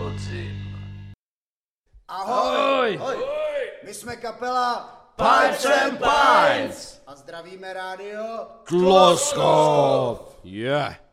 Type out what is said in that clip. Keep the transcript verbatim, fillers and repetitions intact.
podzim. Ahoj! Ahoj! My jsme kapela Pipes and Pints! a zdravíme rádio Tloskov! Yeah.